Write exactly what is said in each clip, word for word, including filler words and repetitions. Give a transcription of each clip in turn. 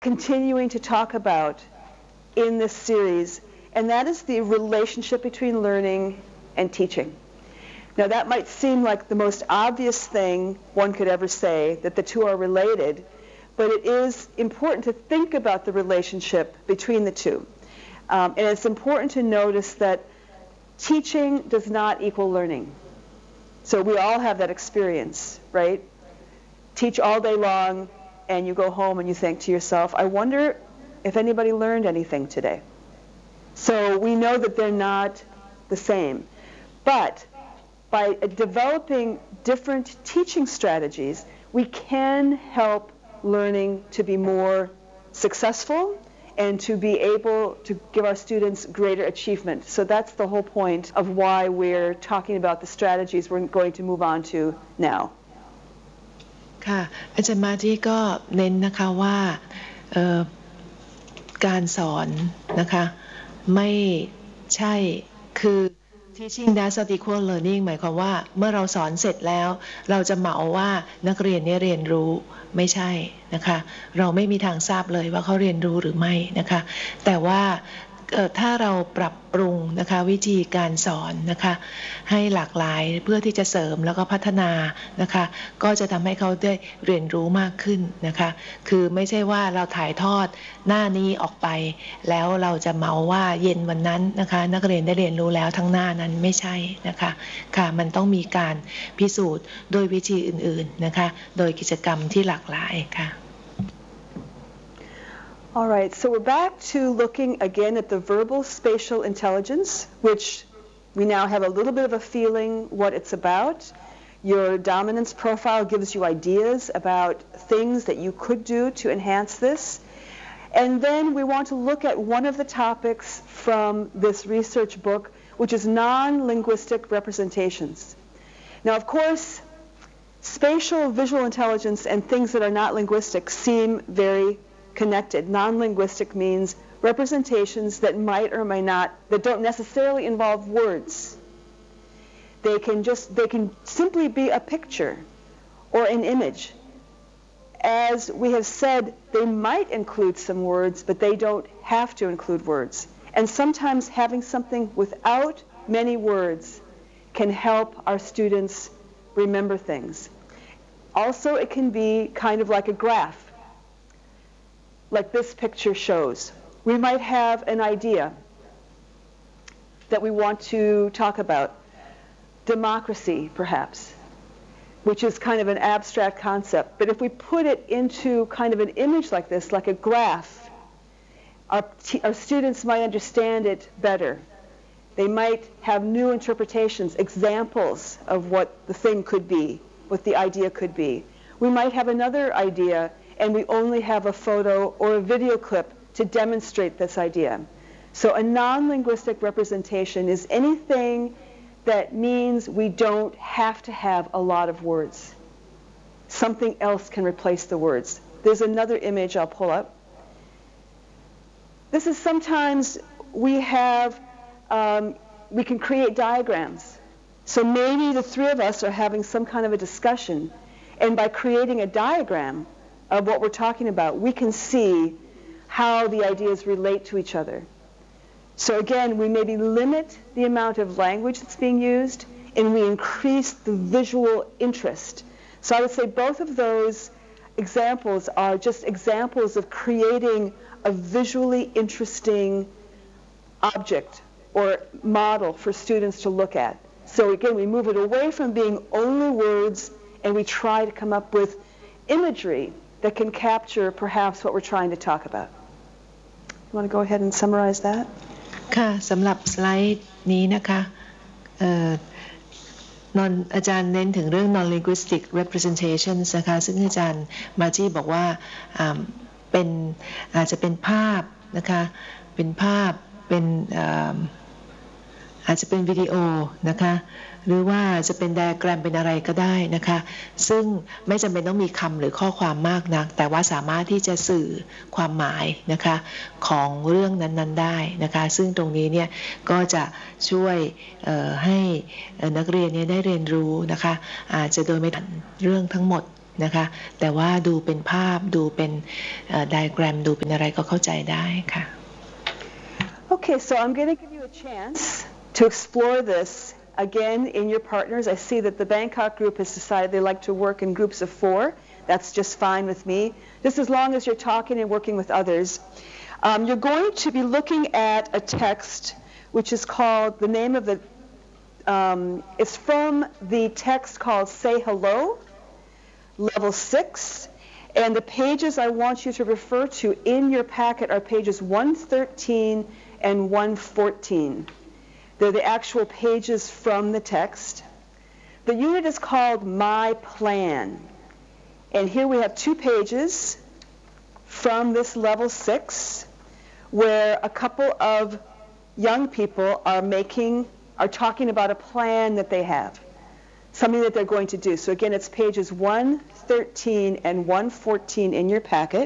continuing to talk about in this series, and that is the relationship between learning and teaching. Now that might seem like the most obvious thing one could ever say, that the two are related, but it is important to think about the relationship between the two. Um, and it's important to notice that teaching does not equal learning. So we all have that experience, right? Teach all day long, and you go home and you think to yourself, I wonder if anybody learned anything today. So we know that they're not the same. But by developing different teaching strategies, we can help learning to be more successful and to be able to give our students greater achievement. So that's the whole point of why we're talking about the strategies we're going to move on to now. ค่ะอาจารย์มาที่ก็เน้นนะคะว่าการสอนนะคะไม่ใช่คือ teaching does not equal learning หมายความว่าเมื่อเราสอนเสร็จแล้วเราจะเหมาว่านักเรียนเนี่ยเรียนรู้ไม่ใช่นะคะเราไม่มีทางทราบเลยว่าเขาเรียนรู้หรือไม่นะคะแต่ว่าถ้าเราปรับปรุงนะคะวิธีการสอนนะคะให้หลากหลายเพื่อที่จะเสริมแล้วก็พัฒนานะคะก็จะทำให้เขาได้เรียนรู้มากขึ้นนะคะคือไม่ใช่ว่าเราถ่ายทอดหน้านี้ออกไปแล้วเราจะเมาว่าเย็นวันนั้นนะคะนักเรียนได้เรียนรู้แล้วทั้งหน้านั้นไม่ใช่นะคะค่ะมันต้องมีการพิสูจน์โดยวิธีอื่นๆนะคะโดยกิจกรรมที่หลากหลายค่ะ All right, so we're back to looking again at the verbal spatial intelligence, which we now have a little bit of a feeling what it's about. Your dominance profile gives you ideas about things that you could do to enhance this. And then we want to look at one of the topics from this research book, which is non-linguistic representations. Now, of course, spatial visual intelligence and things that are not linguistic seem very connected. Non-linguistic means representations that might or may not, that don't necessarily involve words. They can just, they can simply be a picture or an image. As we have said, they might include some words, but they don't have to include words. And sometimes having something without many words can help our students remember things. Also, it can be kind of like a graph, like this picture shows. We might have an idea that we want to talk about. Democracy, perhaps, which is kind of an abstract concept. But if we put it into kind of an image like this, like a graph, our, our students might understand it better. They might have new interpretations, examples of what the thing could be, what the idea could be. We might have another idea and we only have a photo or a video clip to demonstrate this idea. So a non-linguistic representation is anything that means we don't have to have a lot of words. Something else can replace the words. There's another image I'll pull up. This is sometimes we have, um, we can create diagrams. So maybe the three of us are having some kind of a discussion, and by creating a diagram of what we're talking about, we can see how the ideas relate to each other. So again, we maybe limit the amount of language that's being used, and we increase the visual interest. So I would say both of those examples are just examples of creating a visually interesting object or model for students to look at. So again, we move it away from being only words, and we try to come up with imagery that can capture perhaps what we're trying to talk about. You want to go ahead and summarize that? ค่ะสำหรับสไลด์นี้นะคะนอนอาจารย์เน้นถึงเรื่อง non-linguistic representations นะคะซึ่งอาจารย์มาจี้บอกว่าเป็นอาจจะเป็นภาพนะคะเป็นภาพเป็นอาจจะเป็นวิดีโอนะคะหรือว่าจะเป็นไดอะแกรมเป็นอะไรก็ได้นะคะซึ่งไม่จำเป็นต้องมีคำหรือข้อความมากนักแต่ว่าสามารถที่จะสื่อความหมายนะคะของเรื่องนั้นๆได้นะคะซึ่งตรงนี้เนี่ยก็จะช่วยให้นักเรียนเนี่ยได้เรียนรู้นะคะอาจจะโดยไม่ตัดเรื่องทั้งหมดนะคะแต่ว่าดูเป็นภาพดูเป็นไดอะแกรมดูเป็นอะไรก็เข้าใจได้ค่ะ Okay, so I'm going to give you a chance to explore this again in your partners. I see that the Bangkok group has decided they like to work in groups of four. That's just fine with me, just as long as you're talking and working with others. Um, you're going to be looking at a text which is called, the name of the, um, it's from the text called Say Hello, level six. And the pages I want you to refer to in your packet are pages one thirteen and one fourteen. They're the actual pages from the text. The unit is called My Plan. And here we have two pages from this level six where a couple of young people are making, are talking about a plan that they have, something that they're going to do. So again, it's pages one thirteen and one fourteen in your packet.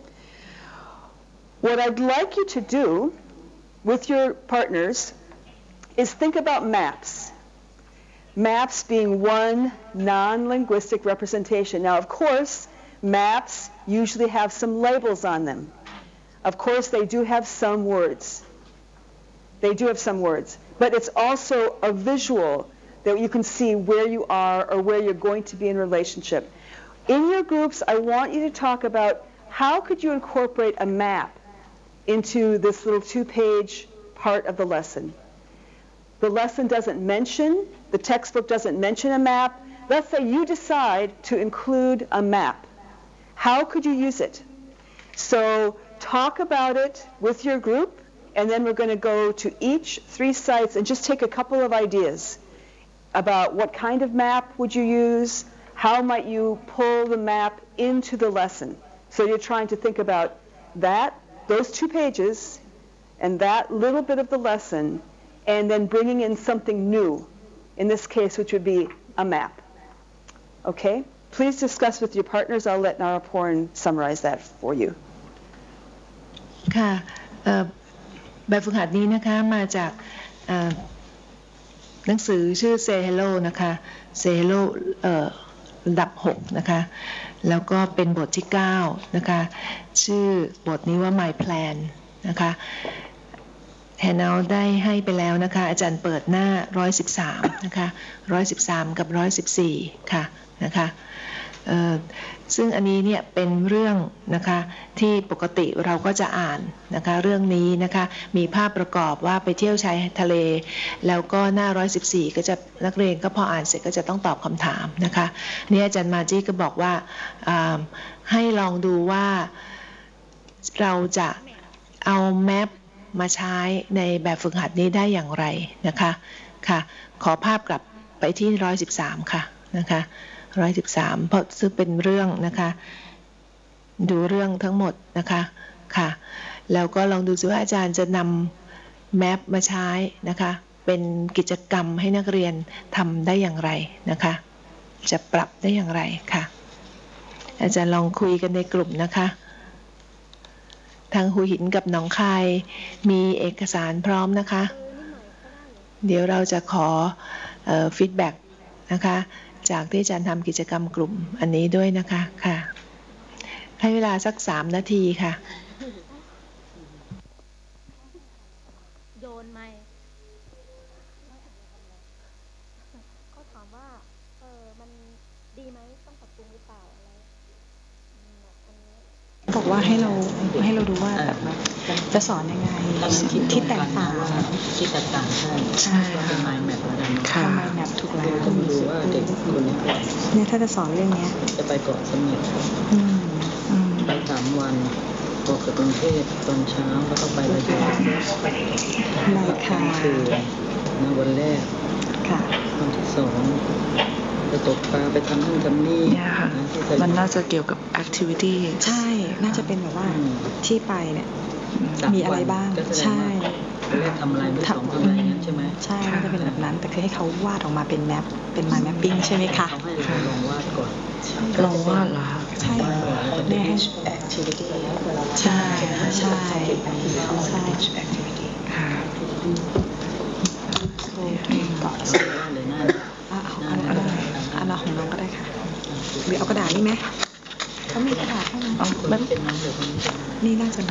What I'd like you to do with your partners is think about maps. Maps being one non-linguistic representation. Now, of course, maps usually have some labels on them. Of course, they do have some words. They do have some words. But it's also a visual that you can see where you are or where you're going to be in relationship. In your groups, I want you to talk about how could you incorporate a map into this little two-page part of the lesson. The lesson doesn't mention, the textbook doesn't mention a map. Let's say you decide to include a map. How could you use it? So talk about it with your group, and then we're going to go to each three sites and just take a couple of ideas about what kind of map would you use, how might you pull the map into the lesson. So you're trying to think about that, those two pages, and that little bit of the lesson, and then bringing in something new, in this case, which would be a map. Okay? Please discuss with your partners. I'll let Naraporn summarize that for you. ค่ะแบบฝึกหัดนี้นะคะมาจากหนังสือชื่อ Say Hello นะคะ Say Hello ระดับหกนะคะแล้วก็เป็นบทที่เก้านะคะชื่อบทนี้ว่า My Plan นะคะแฮนเอาได้ให้ไปแล้วนะคะอาจารย์เปิดหน้าหนึ่งร้อยสิบสามนะคะหนึ่งร้อยสิบสามกับหนึ่งร้อยสิบสี่ค่ะนะคะซึ่งอันนี้เนี่ยเป็นเรื่องนะคะที่ปกติเราก็จะอ่านนะคะเรื่องนี้นะคะมีภาพประกอบว่าไปเที่ยวชายทะเลแล้วก็หน้าหนึ่งร้อยสิบสี่ก็จะนักเรียนก็พออ่านเสร็จก็จะต้องตอบคำถามนะคะนี่อาจารย์มาจี้ก็บอกว่าให้ลองดูว่าเราจะเอาแมปมาใช้ในแบบฝึกหัดนี้ได้อย่างไรนะคะค่ะขอภาพกลับไปที่หนึ่งร้อยสิบสามค่ะนะคะหนึ่งร้อยสิบสามเพราะซึ่งเป็นเรื่องนะคะดูเรื่องทั้งหมดนะคะค่ะแล้วก็ลองดูซิว่าอาจารย์จะนำแมปมาใช้นะคะเป็นกิจกรรมให้นักเรียนทำได้อย่างไรนะคะจะปรับได้อย่างไรค่ะอาจารย์ลองคุยกันในกลุ่มนะคะทางหัวหินกับหนองคายมีเอกสารพร้อมนะคะเดี๋ยวเราจะขอฟีดแบ็กนะคะจากที่อาจารย์ทำกิจกรรมกลุ่มอันนี้ด้วยนะคะค่ะให้เวลาสักสามนาทีค่ะโยนไหมเขาถามว่าเออมันดีไหมต้องปรับปรุงหรือเปล่าอะไรบอกว่าให้เราให้เราดูว่าแบบจะสอนยังไงที่แตกต่างที่แตกต่างใช่ใช่เป็น mind map อะไรเนาะค่ะ mind map ถูกแล้วต้องดูว่าเด็กคนนี้เนี่ยถ้าจะสอนเรื่องนี้จะไปเกาะเสม็ดไปสามวันออกจากกรุงเทพตอนเช้าแล้วก็ไประยองได้ค่ะคือในวันแรกค่ะวันที่สองไปตกปลาไปทำนู่นทำนี่มันน่าจะเกี่ยวกับ activity ใช่น่าจะเป็นแบบว่าที่ไปเนี่ยมีอะไรบ้างใช่แรกทำอะไรด้วยสองทำอะไรงั้นใช่ไหมใช่น่าจะเป็นแบบนั้นแต่คือให้เขาวาดออกมาเป็นแมปเป็น mind mapping ใช่ไหมคะเขาให้ลองวาดก่อนลองวาดเหรอใช่เนี่ยให้ activity ใช่ใช่ใช่ activity ค่ะโอเคต่อเลยนะอ่ะเอาอันนั้นอันนั้นของน้องก็ได้ค่ะหรือเอากระดาษนี่ไหมเขามีกระดาษให้ไหมต้องคนที่เป็นน้ำเหลืองคนนี้เป็นน้ำนี่น่าจะ